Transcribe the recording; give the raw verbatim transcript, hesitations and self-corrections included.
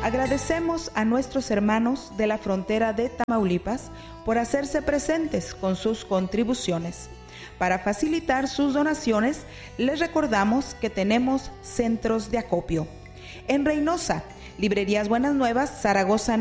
Agradecemos a nuestros hermanos de la frontera de Tamaulipas por hacerse presentes con sus contribuciones. Para facilitar sus donaciones, les recordamos que tenemos centros de acopio. En Reynosa, Librerías Buenas Nuevas, Zaragoza